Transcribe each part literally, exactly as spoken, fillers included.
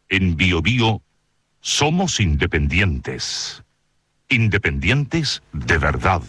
En Bio Bio somos independientes. Independientes de verdad.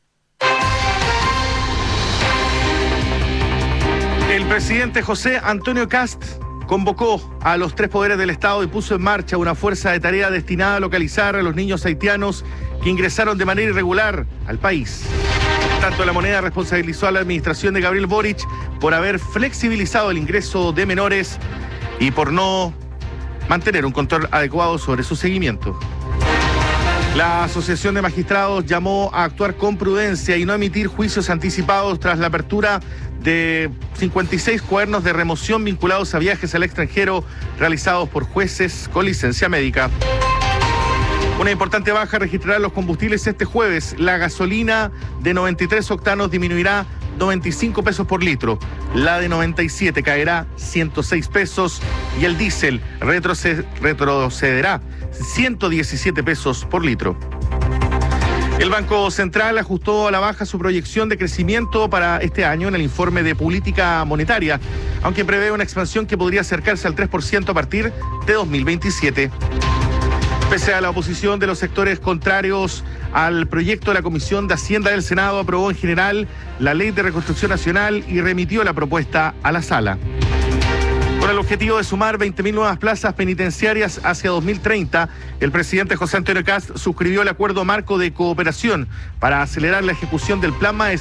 El presidente José Antonio Kast convocó a los tres poderes del Estado y puso en marcha una fuerza de tarea destinada a localizar a los niños haitianos que ingresaron de manera irregular al país. Tanto La Moneda responsabilizó a la administración de Gabriel Boric por haber flexibilizado el ingreso de menores y por no mantener un control adecuado sobre su seguimiento. La Asociación de Magistrados llamó a actuar con prudencia y no emitir juicios anticipados tras la apertura de cincuenta y seis cuadernos de remoción vinculados a viajes al extranjero realizados por jueces con licencia médica. Una importante baja registrará los combustibles este jueves. La gasolina de noventa y tres octanos disminuirá noventa y cinco pesos por litro. La de noventa y siete caerá ciento seis pesos y el diésel retroced- retrocederá ciento diecisiete pesos por litro. El Banco Central ajustó a la baja su proyección de crecimiento para este año en el informe de política monetaria, aunque prevé una expansión que podría acercarse al tres por ciento a partir de dos mil veintisiete. Pese a la oposición de los sectores contrarios al proyecto, la Comisión de Hacienda del Senado aprobó en general la Ley de Reconstrucción Nacional y remitió la propuesta a la sala. Con el objetivo de sumar veinte mil nuevas plazas penitenciarias hacia dos mil treinta, el presidente José Antonio Kast suscribió el acuerdo marco de cooperación para acelerar la ejecución del Plan Maestro